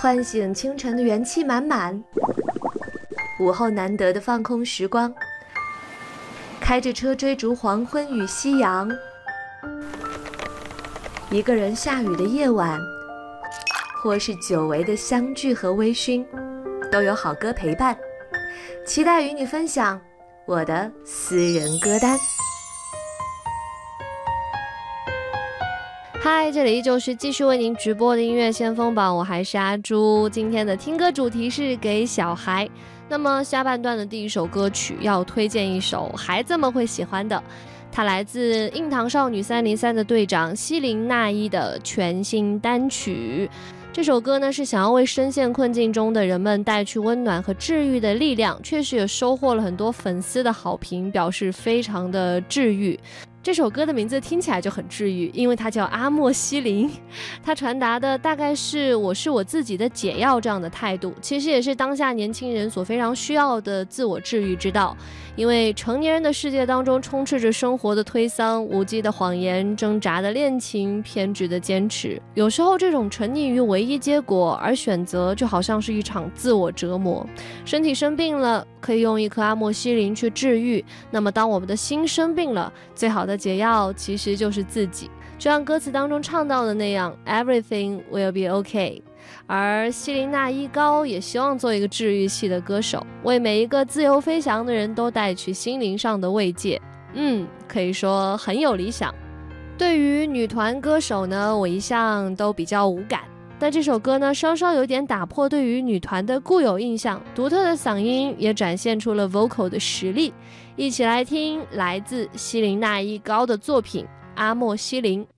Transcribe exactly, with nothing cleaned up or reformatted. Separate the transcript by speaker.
Speaker 1: 唤醒清晨的元气满满，午后难得的放空时光，开着车追逐黄昏与夕阳，一个人下雨的夜晚，或是久违的相聚和微醺，都有好歌陪伴。期待与你分享我的私人歌单。
Speaker 2: 嗨，这里依旧是继续为您直播的音乐先锋榜，我还是阿朱。今天的听歌主题是给小孩，那么下半段的第一首歌曲要推荐一首孩子们会喜欢的，它来自硬糖少女三零三的队长西林娜依的全新单曲。这首歌呢是想要为深陷困境中的人们带去温暖和治愈的力量，确实也收获了很多粉丝的好评，表示非常的治愈。这首歌的名字听起来就很治愈，因为它叫阿莫西林，它传达的大概是我是我自己的解药这样的态度，其实也是当下年轻人所非常需要的自我治愈之道。因为成年人的世界当中充斥着生活的推搡、无稽的谎言、挣扎的恋情、偏执的坚持，有时候这种沉溺于唯一结果而选择，就好像是一场自我折磨。身体生病了，可以用一颗阿莫西林去治愈，那么当我们的心生病了，最好的解药其实就是自己，就像歌词当中唱到的那样 Everything will be okay。 而西林娜依高也希望做一个治愈系的歌手，为每一个自由飞翔的人都带去心灵上的慰藉。嗯，可以说很有理想。对于女团歌手呢，我一向都比较无感，但这首歌呢稍稍有点打破对于女团的固有印象，独特的嗓音也展现出了 vocal 的实力。一起来听来自西林娜依高的作品《阿莫西林》。